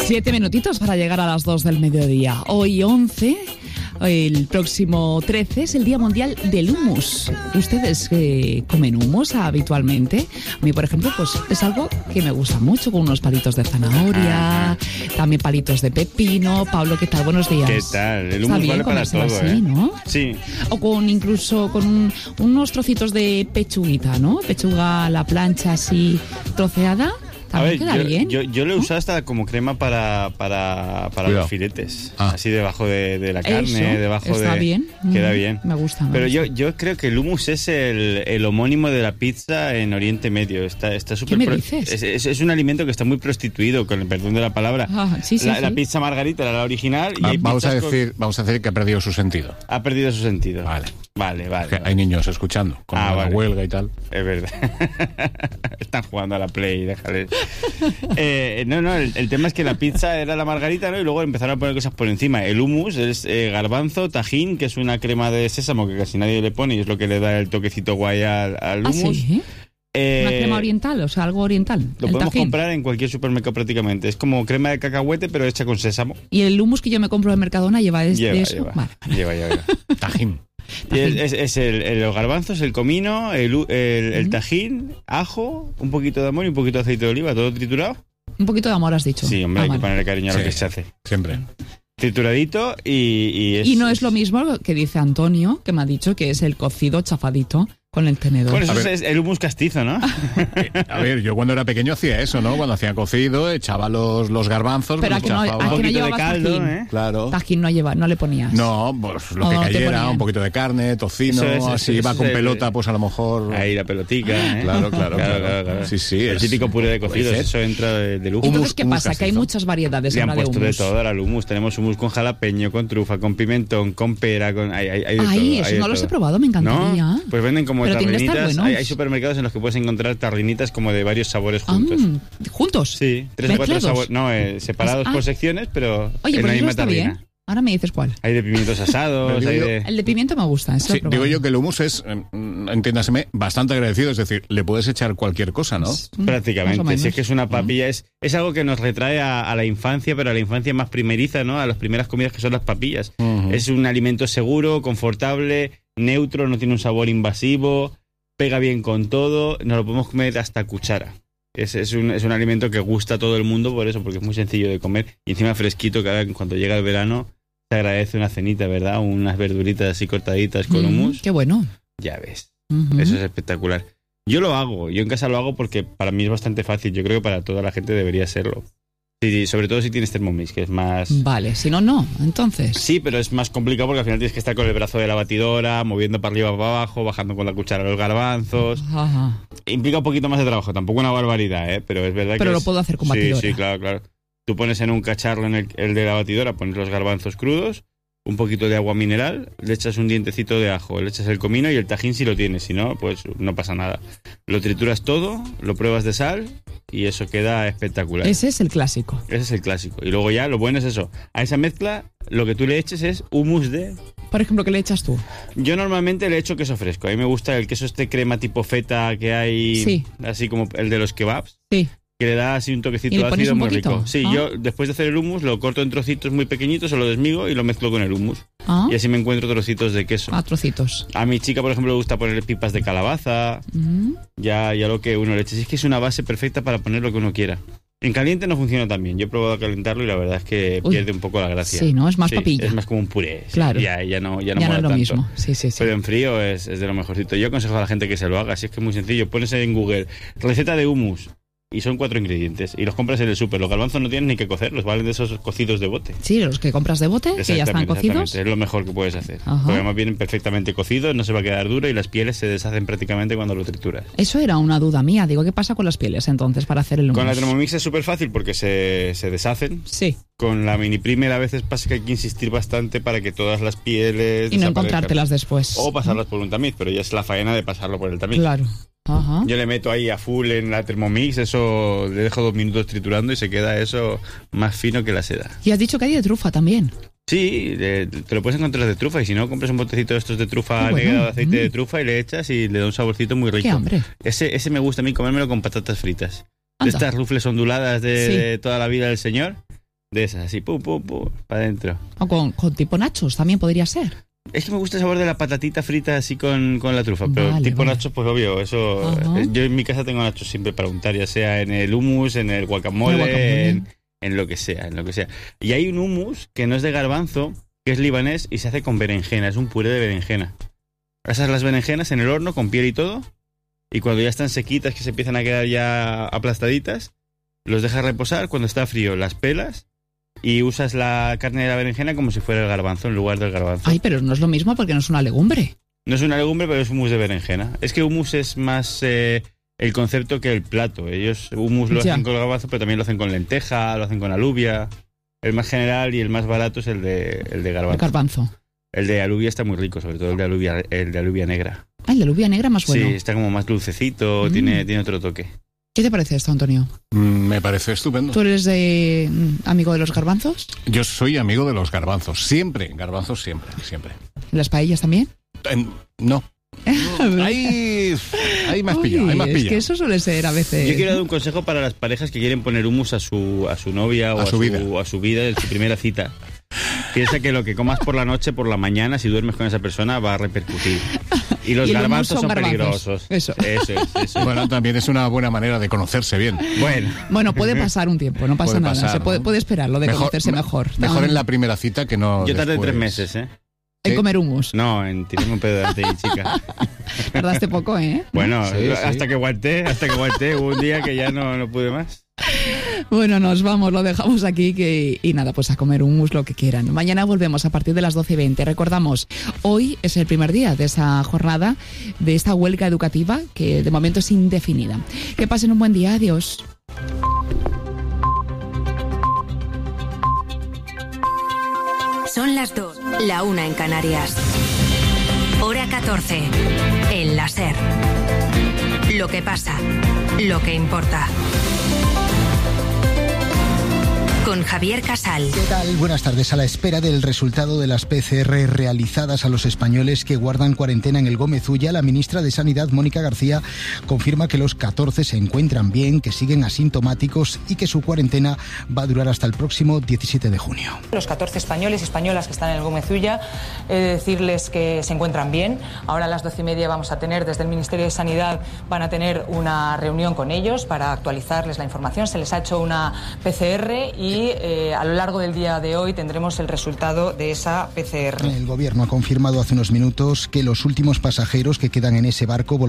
7 minutitos para llegar a las 2 del mediodía. Hoy 11, el próximo 13 es el Día Mundial del Hummus. ¿Ustedes comen hummus habitualmente? A mí, por ejemplo, pues es algo que me gusta mucho, con unos palitos de zanahoria, también palitos de pepino. Pablo, ¿qué tal? Buenos días. ¿Qué tal? El hummus vale para todo, así, ¿no? Sí. O incluso con unos trocitos de pechuguita, ¿no? Pechuga a la plancha así troceada. A ver, queda bien, yo lo he usado hasta como crema para los filetes. Así debajo de la carne, eso, debajo está de... bien. Queda bien. Me gusta. Pero yo creo que el hummus es el homónimo de la pizza en Oriente Medio. Está súper... ¿Qué me dices? Es un alimento que está muy prostituido, con el perdón de la palabra. Sí. La pizza margarita era la original. Y vamos a decir que ha perdido su sentido. Ha perdido su sentido. Vale. Hay niños escuchando, con la huelga y tal. Es verdad. Están jugando a la Play, déjales. El tema es que la pizza era la margarita, ¿no? Y luego empezaron a poner cosas por encima. El hummus es garbanzo, tajín, que es una crema de sésamo que casi nadie le pone y es lo que le da el toquecito guay al hummus. ¿Sí? ¿Una crema oriental? O sea, algo oriental. Lo podemos comprar en cualquier supermercado prácticamente. Es como crema de cacahuete, pero hecha con sésamo. ¿Y el hummus que yo me compro de Mercadona lleva eso? Lleva. Tajín. Es los garbanzos, el comino, el tajín, ajo, un poquito de amor y un poquito de aceite de oliva, todo triturado. Un poquito de amor, has dicho. Sí, hombre, hay que ponerle cariño a lo que se hace. Siempre. Trituradito y no es lo mismo que dice Antonio, que me ha dicho que es el cocido chafadito con el tenedor. Bueno, eso es el hummus castizo, ¿no? A ver, yo cuando era pequeño hacía eso, ¿no? Cuando hacía cocido, echaba los garbanzos, pero los chafaba. Un poquito de caldo, tajín. Claro. Tajín no le ponías. No, pues lo que cayera, un poquito de carne, tocino, así iba con pelota, pues a lo mejor... Ahí la pelotica, ¿eh? Claro. Sí, el típico puré de cocidos, eso entra de lujo. Entonces, ¿qué pasa? Que hay muchas variedades ahora de hummus. Le han puesto de todo ahora al hummus. Tenemos hummus con jalapeño, con trufa, con pimentón, con pera, hay de todo. Eso no los he probado, me encantaría. ¿No? Pues venden como tarrinitas. Bueno. Hay supermercados en los que puedes encontrar tarrinitas como de varios sabores juntos. ¿Juntos? Sí, 3 o 4 sabores. No, separados por secciones, pero en la misma tarrina. Bien. Ahora me dices cuál. Hay de pimientos asados. El de pimiento me gusta. Digo yo que el hummus es, entiéndaseme, bastante agradecido. Es decir, le puedes echar cualquier cosa, ¿no? Prácticamente. Si es que es una papilla. Es algo que nos retrae a la infancia, pero a la infancia más primeriza, ¿no? A las primeras comidas que son las papillas. Es un alimento seguro, confortable, neutro, no tiene un sabor invasivo, pega bien con todo, nos lo podemos comer hasta cuchara. Es un alimento que gusta a todo el mundo por eso, porque es muy sencillo de comer y encima fresquito, que ahora cuando llega el verano se agradece una cenita, ¿verdad? Unas verduritas así cortaditas con hummus. ¡Qué bueno! Ya ves, eso es espectacular. Yo en casa lo hago porque para mí es bastante fácil, yo creo que para toda la gente debería serlo. Sí, sobre todo si tienes Thermomix, que es más... Vale, si no, entonces... Sí, pero es más complicado porque al final tienes que estar con el brazo de la batidora, moviendo para arriba para abajo, bajando con la cuchara los garbanzos. Implica un poquito más de trabajo, tampoco una barbaridad, ¿eh? Pero es verdad que... Pero lo puedo hacer con batidora. Sí, claro. Tú pones en un cacharro en el de la batidora, pones los garbanzos crudos, un poquito de agua mineral, le echas un dientecito de ajo, le echas el comino y el tajín si lo tienes, si no, pues no pasa nada. Lo trituras todo, lo pruebas de sal y eso queda espectacular. Ese es el clásico. Y luego ya lo bueno es eso. A esa mezcla lo que tú le eches es hummus de... Por ejemplo, ¿qué le echas tú? Yo normalmente le echo queso fresco. A mí me gusta el queso crema tipo feta que hay, así como el de los kebabs. Sí. Que le da así un toquecito ácido muy rico. Sí, yo después de hacer el hummus lo corto en trocitos muy pequeñitos, o lo desmigo y lo mezclo con el hummus. Y así me encuentro trocitos de queso. Trocitos. A mi chica, por ejemplo, le gusta poner pipas de calabaza. Ya lo que uno le eche. Es que es una base perfecta para poner lo que uno quiera. En caliente no funciona tan bien. Yo he probado a calentarlo y la verdad es que pierde un poco la gracia. Sí, ¿no? Es más papilla. Es más como un puré. Claro. Ya no mola es lo tanto. mismo. Sí. Pero en frío es de lo mejorcito. Yo aconsejo a la gente que se lo haga. Así es que es muy sencillo. Pones en Google receta de hummus. Y son 4 ingredientes. Y los compras en el súper. Los garbanzos no tienen ni que cocer, los valen de esos cocidos de bote. Sí, los que compras de bote, que ya están cocidos. Es lo mejor que puedes hacer. Porque además vienen perfectamente cocidos, no se va a quedar duro y las pieles se deshacen prácticamente cuando lo trituras. Eso era una duda mía. Digo, ¿qué pasa con las pieles entonces para hacer el hummus? Con la Thermomix es súper fácil porque se deshacen. Sí. Con la mini primer a veces pasa que hay que insistir bastante para que todas las pieles... Y no encontrártelas después. O pasarlas por un tamiz, pero ya es la faena de pasarlo por el tamiz. Claro. Yo le meto ahí a full en la Thermomix, eso le dejo 2 minutos triturando y se queda eso más fino que la seda. Y has dicho que hay de trufa también. Sí, te lo puedes encontrar de trufa y si no, compras un botecito de estos de trufa negra, de aceite de trufa y le echas y le da un saborcito muy rico. ¡Qué hambre! Ese me gusta a mí comérmelo con patatas fritas. De estas rufles onduladas de toda la vida del señor. De esas, así, pum, para adentro. O con tipo nachos también podría ser. Es que me gusta el sabor de la patatita frita así con la trufa, pero Vale, tipo vale. nachos, pues obvio, eso... Ajá. Yo en mi casa tengo nachos siempre para untar, ya sea en el hummus, en el guacamole, en lo que sea, Y hay un hummus que no es de garbanzo, que es libanés y se hace con berenjena, es un puré de berenjena. Asas las berenjenas en el horno con piel y todo, y cuando ya están sequitas, que se empiezan a quedar ya aplastaditas, los dejas reposar, cuando está frío las pelas y usas la carne de la berenjena como si fuera el garbanzo en lugar del garbanzo. Ay, pero no es lo mismo porque no es una legumbre. No es una legumbre, pero es hummus de berenjena. Es que hummus es más el concepto que el plato. Ellos hummus lo Ya. hacen con garbanzo, pero también lo hacen con lenteja, lo hacen con alubia. El más general y el más barato es el de El garbanzo. garbanzo. El de alubia está muy rico, sobre todo el de alubia negra. Ay, la alubia negra más bueno. Sí, está como más dulcecito, tiene otro toque. ¿Qué te parece esto, Antonio? Me parece estupendo. ¿Tú eres amigo de los garbanzos? Yo soy amigo de los garbanzos. Siempre. Garbanzos siempre. ¿Las paellas también? No. Hay más pillado, hay más Es pillado. que eso suele ser a veces. Yo quiero dar un consejo para las parejas que quieren poner hummus a su novia o A su vida. a su vida en su primera cita. Piensa que lo que comas por la noche, por la mañana, si duermes con esa persona, va a repercutir. Y los Y el hummus garbanzos son son garbanzos. peligrosos. Eso. es. Bueno, también es una buena manera de conocerse bien. Bueno. Bueno, puede pasar un tiempo, no pasa Puede nada. pasar, Se puede, ¿no? puede esperar lo de conocerse mejor. Mejor en la primera cita que no. Yo tardé después. 3 meses, ¿eh? En comer hummus. No, en tirarme un pedo delante de mi chica. Tardaste poco, ¿eh? Bueno, Sí. hasta que aguanté, hubo un día que ya no pude más. Bueno, nos vamos, lo dejamos aquí y nada, pues a comer hummus lo que quieran. Mañana volvemos a partir de las 12:20. Recordamos, hoy es el primer día de esa jornada, de esta huelga educativa que de momento es indefinida. Que pasen un buen día, adiós. Son las 2, la 1 en Canarias. Hora 14, el láser. Lo que pasa, lo que importa. Con Javier Casal. ¿Qué tal? Buenas tardes. A la espera del resultado de las PCR realizadas a los españoles que guardan cuarentena en el Gómez Ulla, la ministra de Sanidad, Mónica García, confirma que los 14 se encuentran bien, que siguen asintomáticos y que su cuarentena va a durar hasta el próximo 17 de junio. Los 14 españoles y españolas que están en el Gómez Ulla, he de decirles que se encuentran bien. Ahora a las 12:30 vamos a tener, desde el Ministerio de Sanidad, van a tener una reunión con ellos para actualizarles la información. Se les ha hecho una PCR y a lo largo del día de hoy tendremos el resultado de esa PCR. El gobierno ha confirmado hace unos minutos que los últimos pasajeros que quedan en ese barco